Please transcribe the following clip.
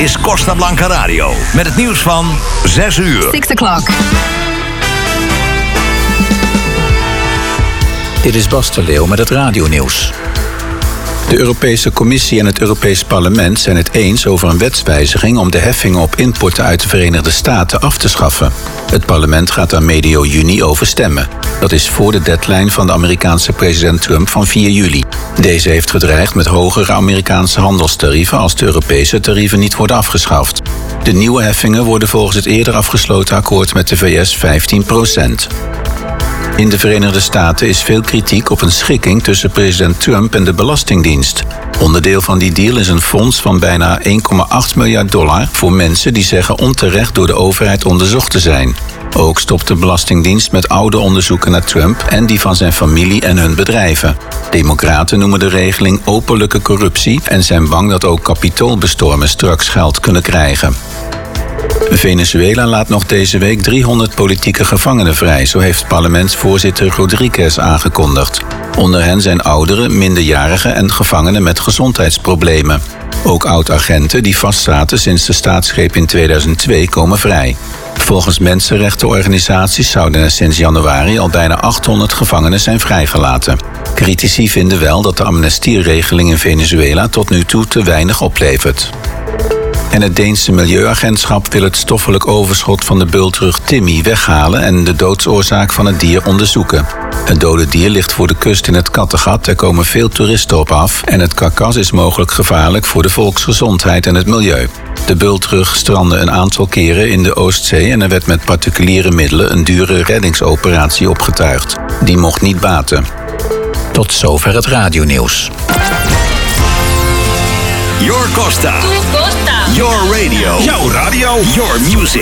is Costa Blanca Radio. Met het nieuws van 6 uur. 6 o'clock. Dit is Bas de Leeuw met het radionieuws. De Europese Commissie en het Europees Parlement zijn het eens over een wetswijziging om de heffingen op importen uit de Verenigde Staten af te schaffen. Het parlement gaat daar medio juni over stemmen. Dat is voor de deadline van de Amerikaanse president Trump van 4 juli. Deze heeft gedreigd met hogere Amerikaanse handelstarieven als de Europese tarieven niet worden afgeschaft. De nieuwe heffingen worden volgens het eerder afgesloten akkoord met de VS 15%. In de Verenigde Staten is veel kritiek op een schikking tussen president Trump en de Belastingdienst. Onderdeel van die deal is een fonds van bijna $1,8 miljard voor mensen die zeggen onterecht door de overheid onderzocht te zijn. Ook stopt de Belastingdienst met oude onderzoeken naar Trump en die van zijn familie en hun bedrijven. Democraten noemen de regeling openlijke corruptie en zijn bang dat ook kapitoolbestormers straks geld kunnen krijgen. Venezuela laat nog deze week 300 politieke gevangenen vrij, zo heeft parlementsvoorzitter Rodriguez aangekondigd. Onder hen zijn ouderen, minderjarigen en gevangenen met gezondheidsproblemen. Ook oud-agenten die vastzaten sinds de staatsgreep in 2002 komen vrij. Volgens mensenrechtenorganisaties zouden er sinds januari al bijna 800 gevangenen zijn vrijgelaten. Critici vinden wel dat de amnestieregeling in Venezuela tot nu toe te weinig oplevert. En het Deense Milieuagentschap wil het stoffelijk overschot van de bultrug Timmy weghalen en de doodsoorzaak van het dier onderzoeken. Het dode dier ligt voor de kust in het Kattegat, er komen veel toeristen op af en het karkas is mogelijk gevaarlijk voor de volksgezondheid en het milieu. De bultrug strandde een aantal keren in de Oostzee en er werd met particuliere middelen een dure reddingsoperatie opgetuigd. Die mocht niet baten. Tot zover het radionieuws. Your Costa. Tu Costa. Your radio. Jouw radio. Your music.